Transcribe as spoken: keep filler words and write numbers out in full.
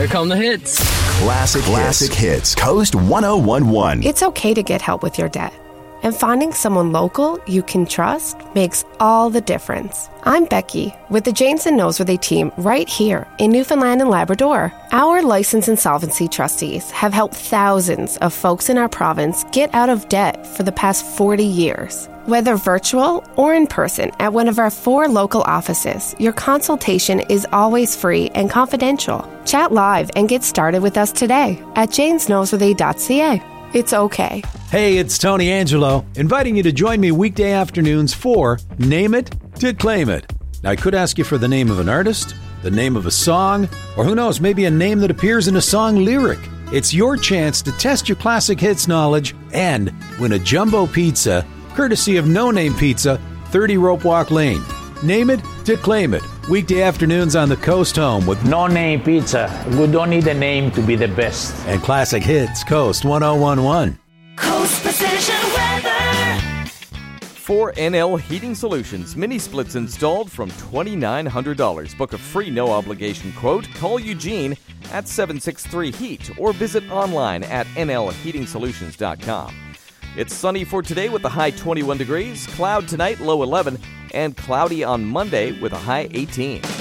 Here come the hits. Classic, Classic hits. Coast one oh one one. It's okay to get help with your debt. And finding someone local you can trust makes all the difference. I'm Becky with the James and Noseworthy team right here in Newfoundland and Labrador. Our licensed insolvency trustees have helped thousands of folks in our province get out of debt for the past forty years. Whether virtual or in person at one of our four local offices, your consultation is always free and confidential. Chat live and get started with us today at james noseworthy dot c a. It's okay. Hey, it's Tony Angelo, inviting you to join me weekday afternoons for Name It to Claim It. Now, I could ask you for the name of an artist, the name of a song, or who knows, maybe a name that appears in a song lyric. It's your chance to test your classic hits knowledge and win a jumbo pizza, courtesy of No Name Pizza, thirty Rope Walk Lane. Name It to Claim It. Weekday afternoons on the Coast Home with No Name Pizza. We don't need a name to be the best. And Classic Hits, Coast one oh one one. Coast Precision Weather. For N L Heating Solutions, mini splits installed from two thousand nine hundred dollars. Book a free no-obligation quote. Call Eugene at seven six three heat or visit online at n l heating solutions dot com. It's sunny for today with a high twenty-one degrees, cloud tonight, low eleven, and cloudy on Monday with a high eighteen.